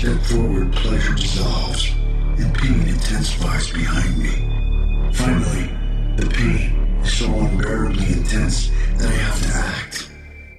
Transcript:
step forward, pleasure dissolves, and pain intensifies behind me.